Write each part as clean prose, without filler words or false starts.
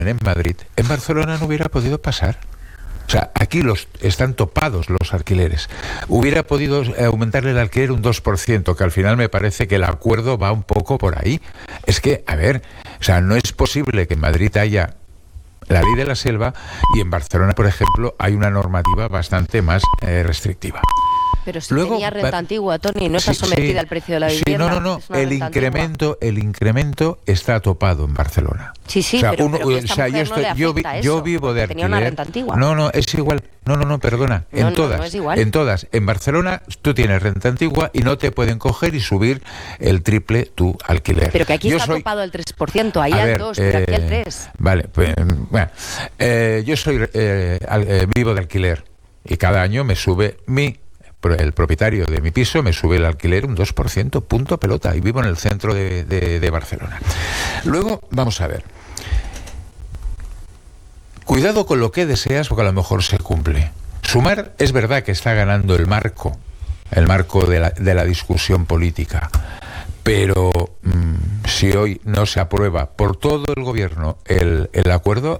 en Madrid, en Barcelona no hubiera podido pasar. O sea, aquí están topados los alquileres. Hubiera podido aumentar el alquiler un 2%, que al final me parece que el acuerdo va un poco por ahí. Es que, a ver, o sea, no es posible que en Madrid haya la ley de la selva y en Barcelona, por ejemplo, hay una normativa bastante más restrictiva. Pero si tenía renta antigua, Tony, no está sometida al precio de la vivienda. Sí, no. El incremento está topado en Barcelona. Sí, o sea, pero yo vivo de alquiler. Tenía una renta antigua. No, es igual. No, perdona. No, en todas. no es igual. En todas. En Barcelona tú tienes renta antigua y no te pueden coger y subir el triple tu alquiler. Pero que aquí está topado el 3%, ahí al 2%, pero aquí al 3%. Vale, pues bueno. Yo vivo de alquiler y cada año me sube el propietario de mi piso me sube el alquiler un 2%, punto pelota, y vivo en el centro de Barcelona. Luego, vamos a ver. Cuidado con lo que deseas, porque a lo mejor se cumple. Sumar es verdad que está ganando el marco de la discusión política, pero si hoy no se aprueba por todo el gobierno el acuerdo,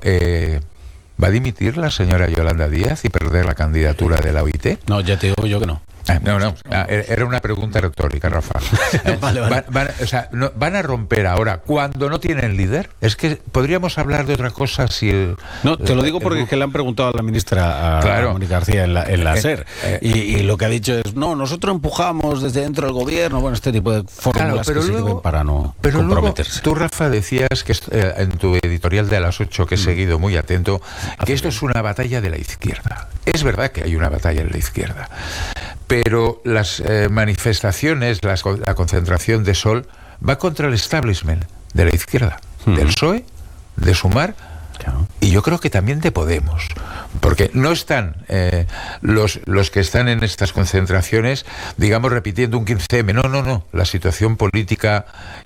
¿va a dimitir la señora Yolanda Díaz y perder la candidatura de la OIT? No, ya te digo yo que no. No. Era una pregunta retórica, Rafa. Vale. ¿Van a romper ahora cuando no tienen líder? Es que podríamos hablar de otra cosa si No, te lo digo porque es que le han preguntado a la ministra, a Mónica García, en la SER. Y lo que ha dicho es, no, nosotros empujamos desde dentro del gobierno, bueno, este tipo de fórmulas que sirven para no comprometerse. Luego, tú, Rafa, decías que en tu editorial de a las 8, que he seguido muy atento, que esto es una batalla de la izquierda. Es verdad que hay una batalla en la izquierda, pero las manifestaciones, la concentración de Sol va contra el establishment de la izquierda, del PSOE, de Sumar, y yo creo que también de Podemos, porque no están los que están en estas concentraciones, digamos, repitiendo un 15M. No. La situación política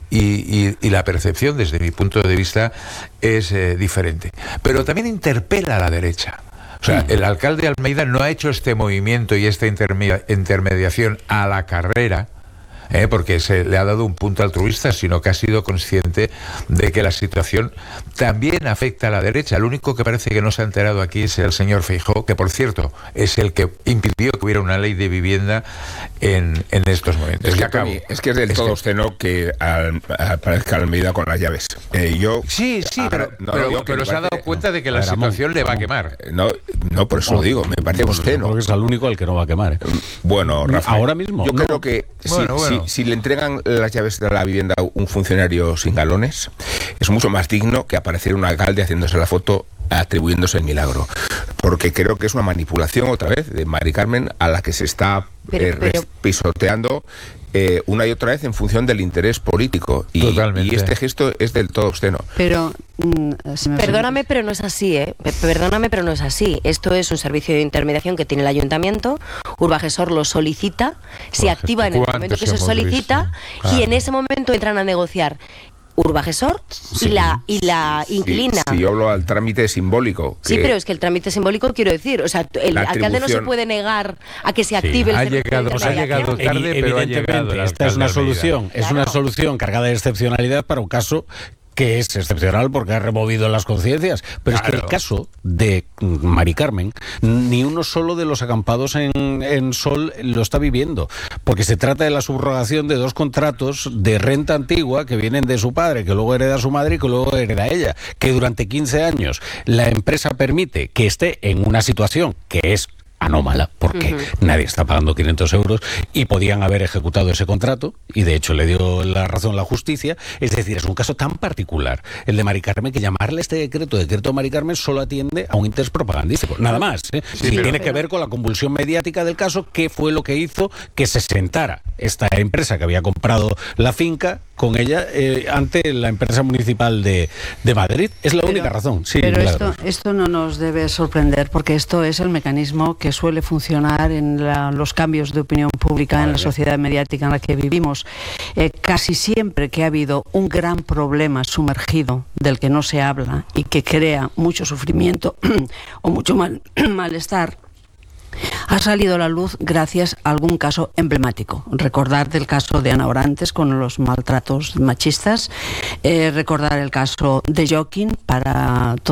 y la percepción, desde mi punto de vista, es diferente. Pero también interpela a la derecha. O sea, el alcalde Almeida no ha hecho este movimiento y esta intermediación a la carrera, porque se le ha dado un punto altruista, sino que ha sido consciente de que la situación también afecta a la derecha. El único que parece que no se ha enterado aquí es el señor Feijóo, que por cierto es el que impidió que hubiera una ley de vivienda en estos momentos. Es que es del todo obsceno que aparezca Almeida con las llaves. Pero se ha dado cuenta de que la situación le va a quemar. No, por eso lo digo, me parece obsceno. Porque es el único al que no va a quemar. Bueno, Rafael, ahora mismo. Yo creo que si le entregan las llaves de la vivienda a un funcionario sin galones, es mucho más digno que aparecer un alcalde haciéndose la foto atribuyéndose el milagro, porque creo que es una manipulación otra vez de Mari Carmen a la que se está pisoteando una y otra vez en función del interés político, y este gesto es del todo obsceno. Pero perdóname, pero no es así, Perdóname, pero no es así. Esto es un servicio de intermediación que tiene el ayuntamiento. Urbagesor lo solicita, se activa en el momento que se solicita, y en ese momento entran a negociar Urbagesor y la inquilina. Sí, yo hablo al trámite simbólico. Sí, pero es que el trámite simbólico, quiero decir, o sea, el alcalde no se puede negar a que se active el servicio de intermediación. Ha llegado tarde, pero ha llegado. Esta es una solución cargada de excepcionalidad para un caso que es excepcional porque ha removido las conciencias. Pero es que el caso de Mari Carmen, ni uno solo de los acampados en Sol lo está viviendo, porque se trata de la subrogación de 2 contratos de renta antigua que vienen de su padre, que luego hereda su madre y que luego hereda ella, que durante 15 años la empresa permite que esté en una situación que es anómala, porque nadie está pagando 500 euros y podían haber ejecutado ese contrato, y de hecho le dio la razón la justicia. Es decir, es un caso tan particular el de Mari Carmen que llamarle este decreto de Mari Carmen solo atiende a un interés propagandístico, nada más. Tiene que ver con la convulsión mediática del caso, que fue lo que hizo que se sentara esta empresa que había comprado la finca con ella ante la empresa municipal de Madrid. Es la única razón. Sí, pero claro. esto no nos debe sorprender, porque esto es el mecanismo que suele funcionar en los cambios de opinión pública en la sociedad mediática en la que vivimos. Casi siempre que ha habido un gran problema sumergido del que no se habla y que crea mucho sufrimiento o mucho malestar, ha salido a la luz gracias a algún caso emblemático. Recordar del caso de Ana Orantes con los maltratos machistas, recordar el caso de Joaquín para todo